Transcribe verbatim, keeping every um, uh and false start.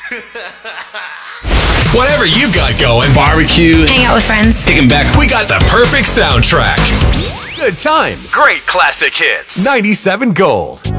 Whatever you've got going, Barbecue. Hang out with friends. Kicking back. we got the perfect soundtrack. Good times. Great classic hits. ninety-seven Gold.